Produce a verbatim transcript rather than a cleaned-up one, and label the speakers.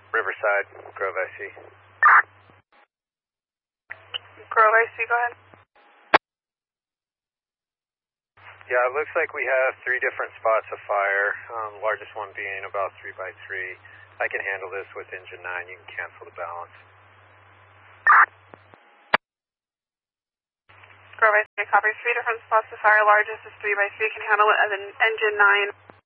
Speaker 1: Riverside, Grove I C.
Speaker 2: Grove I C, go ahead.
Speaker 1: Yeah, it looks like we have three different spots of fire, um, the largest one being about three by three. I can handle this with engine nine. You can cancel the balance.
Speaker 2: Grove I C, copy. Three different spots of fire, largest is three by three. Can handle it as an engine nine.